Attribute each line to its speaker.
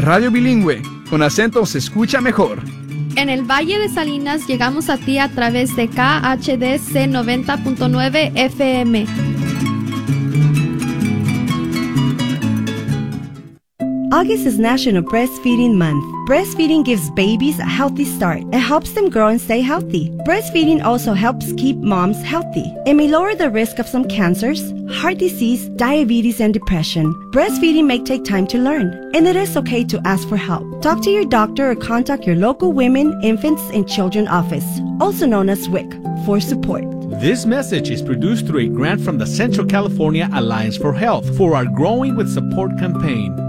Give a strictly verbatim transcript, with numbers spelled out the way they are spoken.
Speaker 1: radio bilingüe, con acento se escucha mejor.
Speaker 2: En el Valle de Salinas llegamos a ti a través de K H D C noventa punto nueve F M.
Speaker 3: August is National Breastfeeding Month. Breastfeeding gives babies a healthy start. It helps them grow and stay healthy. Breastfeeding also helps keep moms healthy. It may lower the risk of some cancers, heart disease, diabetes, and depression. Breastfeeding may take time to learn, and it is okay to ask for help. Talk to your doctor or contact your local Women, Infants, and Children office, also known as W I C, for support.
Speaker 4: This message is produced through a grant from the Central California Alliance for Health for our Growing with Support campaign.